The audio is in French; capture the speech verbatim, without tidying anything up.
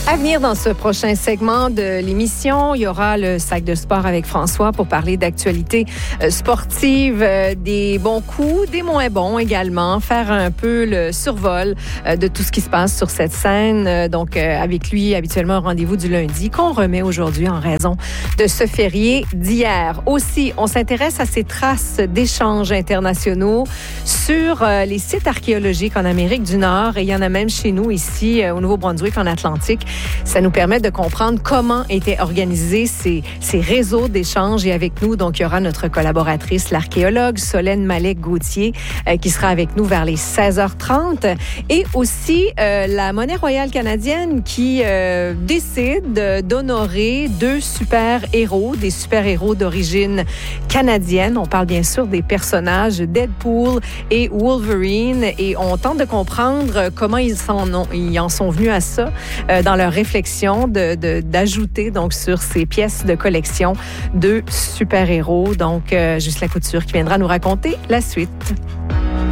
À venir dans ce prochain segment de l'émission, il y aura le sac de sport avec François pour parler d'actualités sportives, des bons coups, des moins bons également, faire un peu le survol de tout ce qui se passe sur cette scène. Donc, avec lui, habituellement, un rendez-vous du lundi qu'on remet aujourd'hui en raison de ce férié d'hier. Aussi, on s'intéresse à ces traces d'échanges internationaux sur les sites archéologiques en Amérique du Nord et il y en a même chez nous ici au Nouveau-Brunswick, en Atlantique. Ça nous permet de comprendre comment étaient organisés ces, ces réseaux d'échanges. Et avec nous, donc, il y aura notre collaboratrice, l'archéologue Solène Malek-Gauthier, euh, qui sera avec nous vers les seize heures trente. Et aussi euh, la Monnaie royale canadienne qui euh, décide d'honorer deux super-héros, des super-héros d'origine canadienne. On parle bien sûr des personnages Deadpool et Wolverine. Et on tente de comprendre comment ils, s'en ont, ils en sont venus à ça euh, dans leur réflexion de, de, d'ajouter donc sur ces pièces de collection de super-héros. Donc, euh, Juste la Couture qui viendra nous raconter la suite.